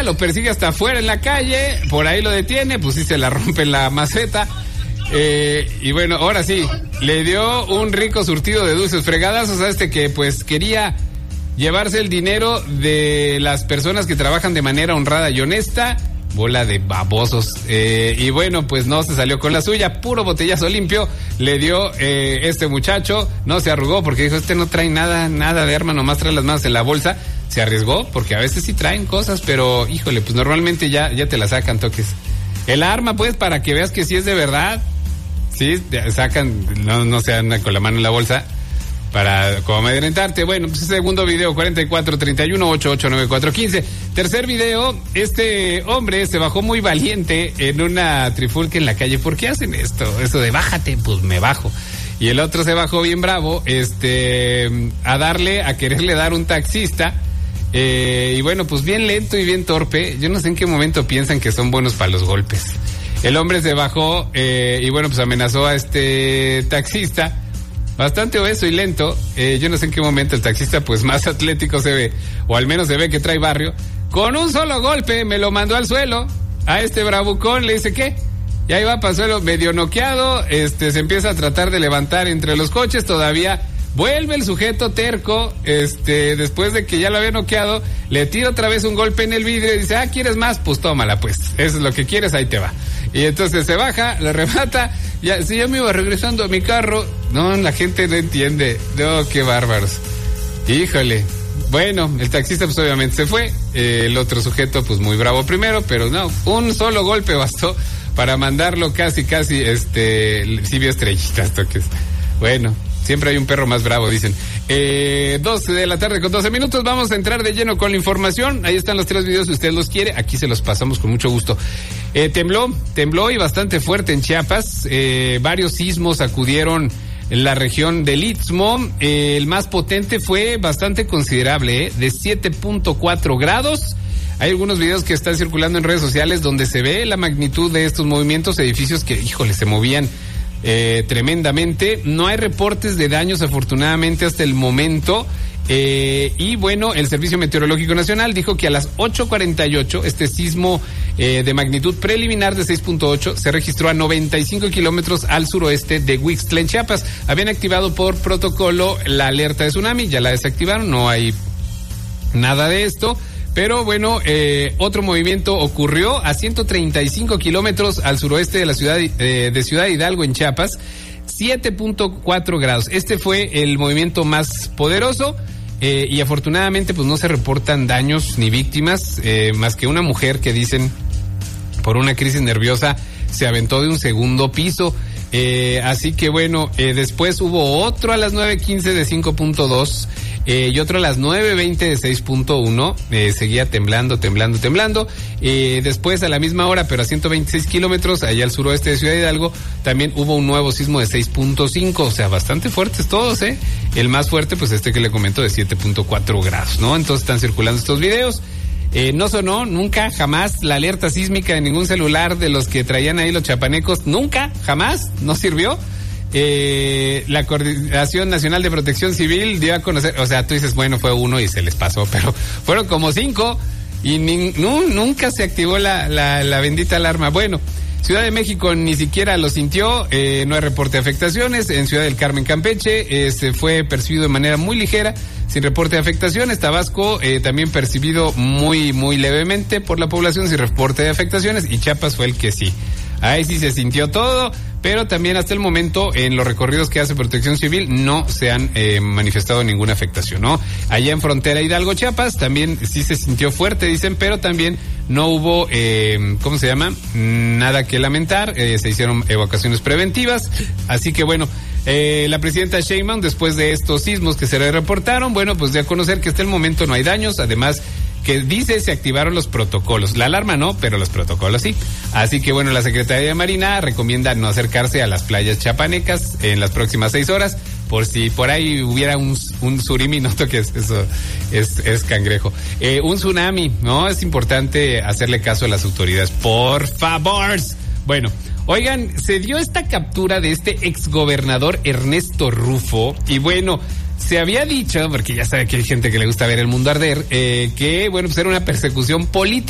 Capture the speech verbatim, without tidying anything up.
policía, lo persigue hasta afuera en la calle, por ahí lo detiene, pues sí se la rompe en la maceta. Eh, y bueno, ahora sí, le dio un rico surtido de dulces fregadazos a este que pues quería llevarse el dinero de las personas que trabajan de manera honrada y honesta. Bola de babosos. Eh, y bueno, pues no se salió con la suya, puro botellazo limpio le dio eh, este muchacho, no se arrugó porque dijo, este no trae nada, nada de arma, nomás trae las manos en la bolsa. Se arriesgó porque a veces sí traen cosas, pero híjole, pues normalmente ya, ya te la sacan, toques. El arma, pues, para que veas que sí es de verdad. Sí, sacan, no, no se andan con la mano en la bolsa para como amedrentarte. Bueno, pues segundo video, cuarenta y cuatro treinta y uno ochenta y ocho noventa y cuatro quince. Tercer video, este hombre se bajó muy valiente en una trifulca en la calle. ¿Por qué hacen esto? Eso de bájate, pues me bajo. Y el otro se bajó bien bravo, este, a darle, a quererle dar un taxista. Eh, y bueno, pues bien lento y bien torpe. Yo no sé en qué momento piensan que son buenos para los golpes. El hombre se bajó eh, y bueno, pues amenazó a este taxista, bastante obeso y lento. Eh, yo no sé en qué momento el taxista pues más atlético se ve, o al menos se ve que trae barrio. Con un solo golpe me lo mandó al suelo. A este bravucón le dice, ¿qué? Y ahí va para el suelo medio noqueado, este, se empieza a tratar de levantar entre los coches, todavía vuelve el sujeto terco, este, después de que ya lo había noqueado, le tira otra vez un golpe en el vidrio y dice, ah, ¿quieres más? Pues tómala pues, eso es lo que quieres, ahí te va. Y entonces se baja, lo remata, ya, si yo me iba regresando a mi carro, no, la gente no entiende, no, qué bárbaros. Híjole, bueno, el taxista pues obviamente se fue, eh, el otro sujeto pues muy bravo primero, pero no, un solo golpe bastó para mandarlo casi, casi, este, si vio estrellitas, toques. Bueno, siempre hay un perro más bravo, dicen. Eh, doce de la tarde con doce minutos. Vamos a entrar de lleno con la información. Ahí están los tres videos, si usted los quiere. Aquí se los pasamos con mucho gusto. Eh, tembló, tembló y bastante fuerte en Chiapas. Eh, varios sismos sacudieron la región del Istmo. Eh, el más potente fue bastante considerable, eh, de siete punto cuatro grados. Hay algunos videos que están circulando en redes sociales donde se ve la magnitud de estos movimientos, edificios que, híjole, se movían Eh, tremendamente. No hay reportes de daños afortunadamente hasta el momento, eh, y bueno, el Servicio Meteorológico Nacional dijo que a las ocho cuarenta y ocho este sismo eh, de magnitud preliminar de seis punto ocho se registró a noventa y cinco kilómetros al suroeste de Huixtla, en Chiapas. Habían activado por protocolo la alerta de tsunami, ya la desactivaron, no hay nada de esto. Pero bueno, eh, otro movimiento ocurrió a ciento treinta y cinco kilómetros al suroeste de la ciudad eh, de Ciudad Hidalgo, en Chiapas, siete punto cuatro grados. Este fue el movimiento más poderoso, eh, y afortunadamente pues no se reportan daños ni víctimas, eh, más que una mujer que dicen por una crisis nerviosa se aventó de un segundo piso. Eh, así que bueno, eh, después hubo otro a las nueve quince de cinco punto dos. Eh, y otro a las nueve veinte de seis punto uno, eh, seguía temblando, temblando, temblando. Eh, después a la misma hora, pero a ciento veintiséis kilómetros, allá al suroeste de Ciudad Hidalgo, también hubo un nuevo sismo de seis punto cinco, o sea, bastante fuertes todos, ¿eh? El más fuerte, pues este que le comento, de siete punto cuatro grados, ¿no? Entonces están circulando estos videos. Eh, no sonó nunca, jamás, la alerta sísmica de ningún celular de los que traían ahí los chapanecos, nunca, jamás, no sirvió. Eh, la Coordinación Nacional de Protección Civil dio a conocer, o sea, tú dices, bueno, fue uno y se les pasó, pero fueron como cinco y ni, no, nunca se activó la, la, la bendita alarma. Bueno, Ciudad de México ni siquiera lo sintió, eh, no hay reporte de afectaciones. En Ciudad del Carmen, Campeche, eh, se fue percibido de manera muy ligera, sin reporte de afectaciones. Tabasco, eh, también percibido muy, muy levemente por la población, sin reporte de afectaciones. Y Chiapas fue el que sí. Ahí sí se sintió todo, pero también hasta el momento en los recorridos que hace Protección Civil no se han eh, manifestado ninguna afectación, ¿no? Allá en frontera Hidalgo, Chiapas, también sí se sintió fuerte, dicen, pero también no hubo, eh, ¿cómo se llama? Nada que lamentar, eh, se hicieron evacuaciones preventivas, así que bueno, eh, la presidenta Sheinbaum, después de estos sismos que se le reportaron, bueno, pues de a conocer que hasta el momento no hay daños, además que dice se activaron los protocolos. La alarma no, pero los protocolos sí. Así que bueno, la Secretaría de Marina recomienda no acercarse a las playas chapanecas en las próximas seis horas, por si por ahí hubiera un, un surimi, no toques, eso es, es cangrejo. Eh, un tsunami, ¿no? Es importante hacerle caso a las autoridades, por favor. Bueno, oigan, se dio esta captura de este exgobernador Ernesto Rufo, y bueno, se había dicho, porque ya sabe que hay gente que le gusta ver el mundo arder, eh, que bueno, pues era una persecución política.